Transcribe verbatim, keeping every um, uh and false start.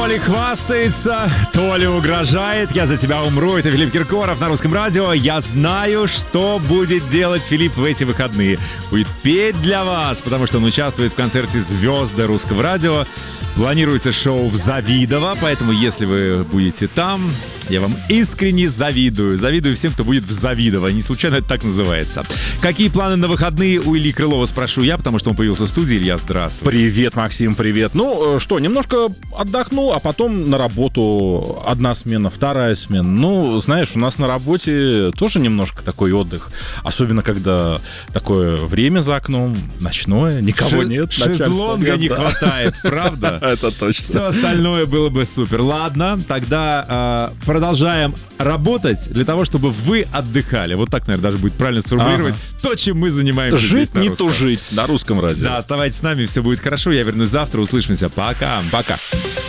То ли хвастается, то ли угрожает. Я за тебя умру. Это Филипп Киркоров на Русском радио. Я знаю, что будет делать Филипп в эти выходные. Будет петь для вас, потому что он участвует в концерте «Звезды Русского радио». Планируется шоу в Завидово, поэтому если вы будете там, я вам искренне завидую. Завидую всем, кто будет в Завидово. Не случайно это так называется. Какие планы на выходные у Ильи Крылова, спрошу я, потому что он появился в студии. Илья, здравствуй. Привет, Максим, привет. Ну что, немножко отдохну, а потом на работу. Одна смена, вторая смена. Ну, знаешь, у нас на работе тоже немножко такой отдых. Особенно, когда такое время за окном, ночное, никого Ше- нет. Шезлонга нет, не да. хватает, правда? Это точно. Все остальное было бы супер. Ладно, тогда э, продолжаем работать для того, чтобы вы отдыхали. Вот так, наверное, даже будет правильно сформулировать Ага. то, чем мы занимаемся здесь Жить на не Русском. тужить на Русском радио. Да, оставайтесь с нами, все будет хорошо. Я вернусь завтра, услышимся. Пока. Пока.